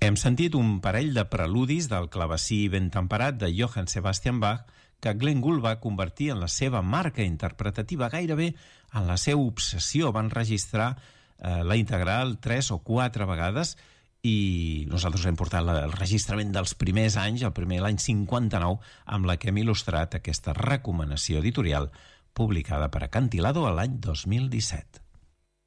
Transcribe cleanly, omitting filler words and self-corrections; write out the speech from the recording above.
Hem sentit un parell de preludis del clavecí ben temperat de Johann Sebastian Bach que Glenn Gould va convertir en la seva marca interpretativa, gairebé en la seva obsessió. Van registrar la integral 3 o 4 vegades i nosaltres hem portat el registrament dels primers anys, l'any 59, amb la que hem il·lustrat aquesta recomanació editorial publicada per Acantilado l'any 2017.